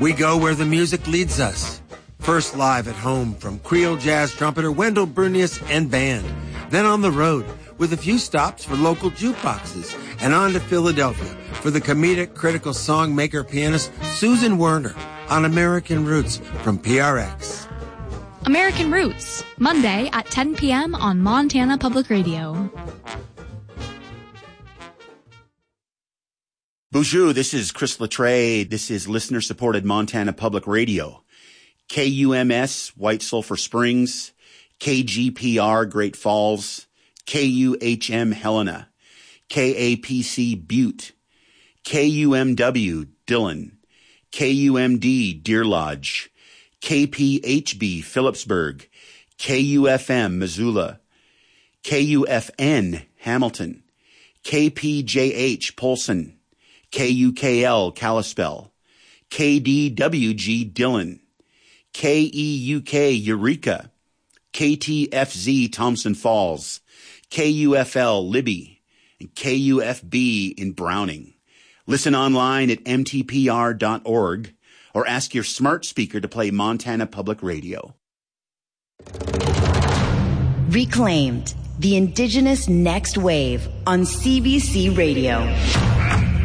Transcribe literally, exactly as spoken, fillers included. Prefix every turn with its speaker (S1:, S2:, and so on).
S1: We go where the music leads us. First live at home from Creole jazz trumpeter Wendell Bernius and band. Then on the road with a few stops for local jukeboxes. And on to Philadelphia for the comedic critical songmaker pianist Susan Werner on American Roots from P R X.
S2: American Roots, Monday at ten p.m. on Montana Public Radio.
S3: Bonjour, this is Chris Latre. This is listener-supported Montana Public Radio. K U M S, White Sulphur Springs. K G P R, Great Falls. K U H M, Helena. K A P C, Butte. K U M W, Dillon. K U M D, Deer Lodge. K P H B, Phillipsburg. K U F M, Missoula. K U F N, Hamilton. K P J H, Polson. K U K L, Kalispell. K D W G, Dillon. K E U K, Eureka. K T F Z, Thompson Falls. K U F L, Libby. And K U F B in Browning. Listen online at M T P R dot org or ask your smart speaker to play Montana Public Radio.
S4: Reclaimed, the Indigenous Next Wave on C B C Radio.